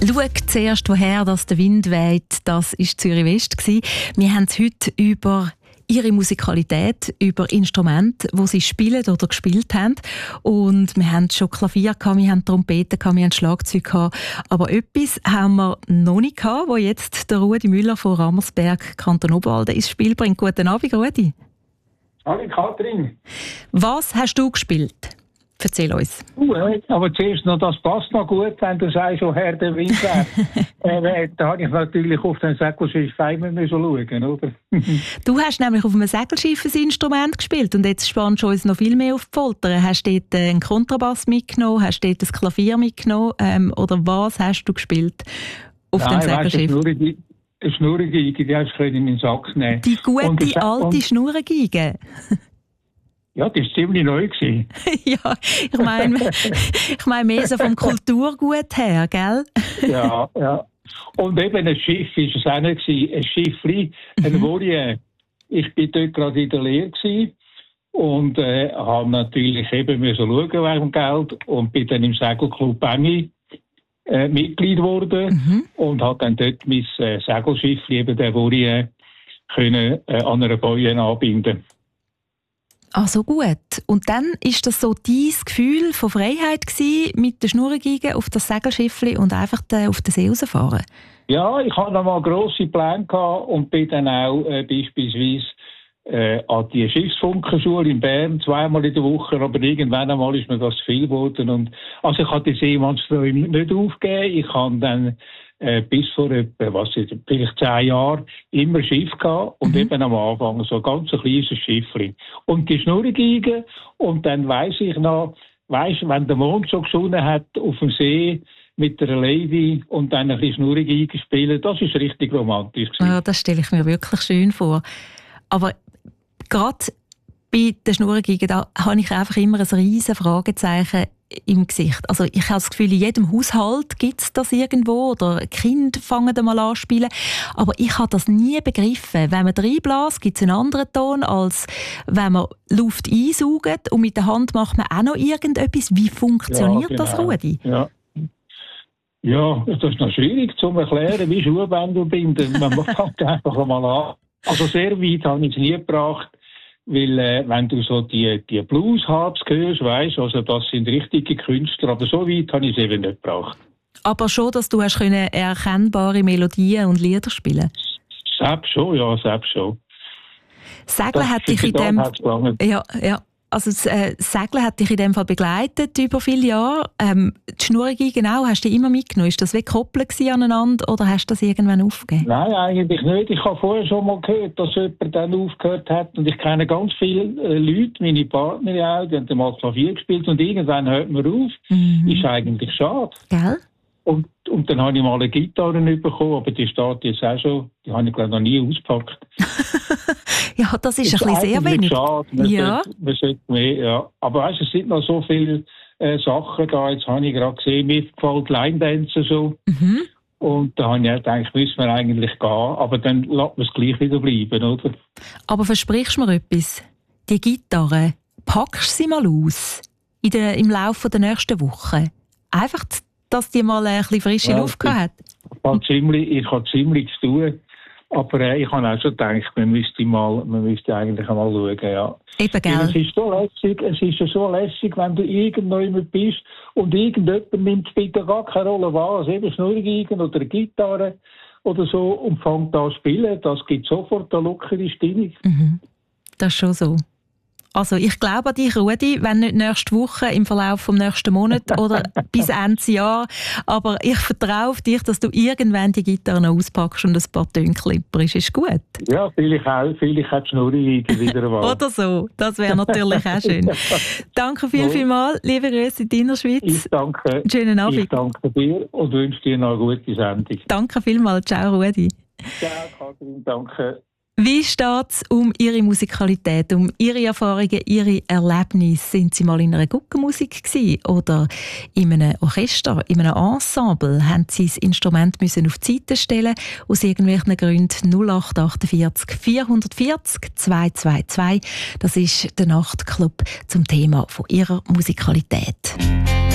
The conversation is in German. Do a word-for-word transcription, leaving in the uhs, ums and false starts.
Schau zuerst, woher das der Wind weht, das war Zürich West. Wir haben es heute über ihre Musikalität, über Instrumente, die sie spielen oder gespielt haben. Und wir haben schon Klavier gehabt, wir haben Trompeten gehabt, wir haben Schlagzeug gehabt. Aber etwas haben wir noch nicht gehabt, wo jetzt der Rudi Müller von Rammersberg, Kanton Obwalden, ins Spiel bringt. Guten Abend, Rudi. Hallo Katrin. Was hast du gespielt? Erzähl uns. Uh, aber zuerst noch, das passt noch gut, wenn du sagst, woher der Wind weht. äh, da habe ich natürlich auf den Segelschiff einmal schauen, oder? Du hast nämlich auf einem Segelschiff ein Instrument gespielt und jetzt spannst du uns noch viel mehr auf die Folter. Hast du dort einen Kontrabass mitgenommen, hast du dort ein Klavier mitgenommen ähm, oder was hast du gespielt auf Nein, dem Segelschiff? Weißt, eine Schnurrengeige, die hast du in meinen Sack nehmen. Die gute das, alte Schnurrengeige. Ja, die war ziemlich neu. Ja, ich meine ich mein mehr so vom Kulturgut her, gell? Ja, ja. Und eben ein Schiff war es auch nicht, ein Schiffli, ein Voliere. Ich war dort gerade in der Lehre und äh, habe natürlich eben müssen schauen wegen dem Geld und bin dann im Segelclub Benni äh, Mitglied geworden mhm. und habe dann dort mein äh, Segelschiff, eben der Voliere, können äh, an einer Boje anbinden. Ah, so gut. Und dann ist das so dein Gefühl von Freiheit gewesen, mit der Schnurrengeige auf das Segelschiffli und einfach auf den See rausfahren? Ja, ich hatte noch mal grosse Pläne gehabt und bin dann auch äh, beispielsweise äh, an die Schiffsfunkerschule in Bern zweimal in der Woche, aber irgendwann einmal ist mir das zu viel geworden. Und, also ich habe die Seemannsträume nicht aufgegeben. Ich habe dann äh, bis vor etwa, was ist, vielleicht zehn Jahren immer Schiff gehabt und mhm. eben am Anfang so ein ganz kleines Schiffli. Und die Schnurrengeige und dann weiss ich noch, weiss, wenn der Mond so geschonen hat auf dem See mit einer Lady und dann ein bisschen Schnurrengeige spielen, das ist richtig romantisch gewesen. Ja, das stelle ich mir wirklich schön vor. Aber gerade bei der Schnurrengeige, da habe ich einfach immer ein riesen Fragezeichen im Gesicht. Also ich habe das Gefühl, in jedem Haushalt gibt es das irgendwo oder Kinder fangen da mal an zu spielen. Aber ich habe das nie begriffen. Wenn man reinbläst, gibt es einen anderen Ton, als wenn man Luft einsaugt und mit der Hand macht man auch noch irgendetwas. Wie funktioniert ja, genau. das, Rudi? Ja. ja, das ist noch schwierig zu erklären, wie Schuhbänder binden. Man fängt einfach mal an. Also sehr weit habe ich es nie gebracht. Weil, äh, wenn du so die, die Blues-Harps hörst, weisst, also das sind richtige Künstler, aber so weit habe ich es eben nicht gebracht. Aber schon, dass du hast können erkennbare Melodien und Lieder spielen? Selbst schon, ja, selbst schon. Segeln hat dich in dem... Ja, ja. Also das äh, Segeln hat dich in dem Fall begleitet über viele Jahre. Ähm, die Schnurrengeige, genau, hast du die immer mitgenommen? Ist das wie gekoppelt aneinander oder hast du das irgendwann aufgegeben? Nein, eigentlich nicht. Ich habe vorher schon mal gehört, dass jemand dann aufgehört hat. Und ich kenne ganz viele äh, Leute, meine Partner auch, die haben mal Klavier gespielt und irgendwann hört man auf. Mhm. Ist eigentlich schade. Gell? Und, und dann habe ich mal eine Gitarre bekommen, aber die steht jetzt auch schon, die habe ich glaube noch nie ausgepackt. Ja, das ist, ist ein bisschen sehr wenig. Schade. Man ja. sollte, man sollte mehr, ja. Aber weißt, es sind noch so viele äh, Sachen da. Jetzt habe ich gerade gesehen, mir gefällt Line Dance so. Mhm. Und da habe ich gedacht, müssen wir eigentlich gehen. Aber dann lässt man es gleich wieder bleiben, oder? Aber versprichst du mir etwas? Die Gitarre, packst du sie mal aus in der, im Laufe der nächsten Woche? Einfach, dass die mal ein bisschen frische ja, Luft hat? Ich habe ziemlich, ich habe ziemlich zu tun. Aber äh, ich habe auch schon gedacht, man müsste, mal, man müsste eigentlich einmal schauen, ja. Eben, gell? Es ist so lässig, es ist ja so lässig, wenn du irgendjemand bist und irgendjemand nimmt bitte gar keine Rolle was, eben Schnurrengeige oder eine Gitarre oder so und fängt an zu spielen, das gibt sofort eine lockere Stimmung. Mhm. Das ist schon so. Also ich glaube an dich, Rudi, wenn nicht nächste Woche, im Verlauf des nächsten Monats oder bis Ende Jahr. Aber ich vertraue auf dich, dass du irgendwann die Gitarre noch auspackst und ein paar Töne klipperst. Ist gut? Ja, vielleicht auch, vielleicht auch die Schnurrengeige wieder einmal. Oder so, das wäre natürlich auch schön. Danke viel, viel mal, liebe Grüße in deiner Schweiz. Ich danke, schönen Abend. Ich danke dir und wünsche dir noch eine gute Sendung. Danke vielmals, ciao Rudi. Ciao Katrin, danke. Wie steht es um Ihre Musikalität, um Ihre Erfahrungen, Ihre Erlebnisse? Sind Sie mal in einer Guggenmusik gewesen oder in einem Orchester, in einem Ensemble? Haben Sie das Instrument müssen auf die Seite stellen aus irgendwelchen Gründen? null acht achtundvierzig vierhundertvierzig zweihundertzweiundzwanzig. Das ist der Nachtclub zum Thema von Ihrer Musikalität.